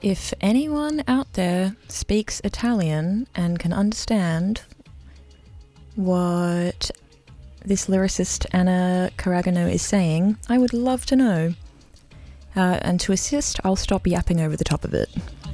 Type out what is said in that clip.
If anyone out there speaks Italian and can understand what this lyricist Anna Caragano is saying, I would love to know. And to assist, I'll stop yapping over the top of it.